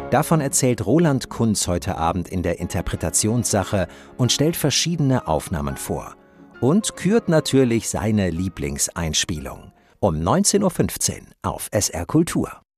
Davon erzählt Roland Kunz heute Abend in der Interpretationssache und stellt verschiedene Aufnahmen vor. Und kürt natürlich seine Lieblingseinspielung. Um 19:15 Uhr auf SR Kultur.